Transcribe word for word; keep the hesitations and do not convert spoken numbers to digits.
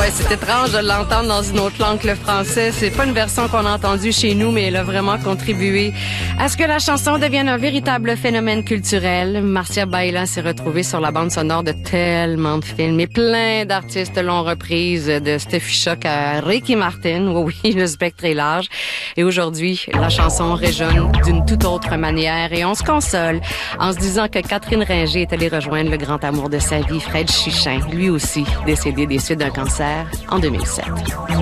Ouais, c'est étrange de l'entendre dans une autre langue que le français. C'est pas une version qu'on a entendue chez nous, mais elle a vraiment contribué à ce que la chanson devienne un véritable phénomène culturel. Marcia Baila s'est retrouvée sur la bande sonore de tellement de films et plein d'artistes l'ont reprise, de Steffi Choc à Ricky Martin. Oui, oui, le spectre est large. Et aujourd'hui, la chanson résonne d'une toute autre manière et on se console en se disant que Catherine Ringer est allée rejoindre le grand amour de sa vie, Fred Chichin, lui aussi décédé des suites d'un cancer en deux mille sept.